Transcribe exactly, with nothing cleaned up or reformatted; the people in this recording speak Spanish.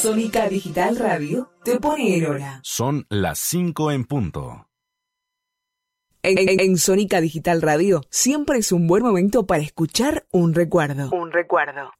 Sónica Digital Radio te pone en hora. Son las cinco en punto. En, en, en Sónica Digital Radio siempre es un buen momento para escuchar un recuerdo. Un recuerdo.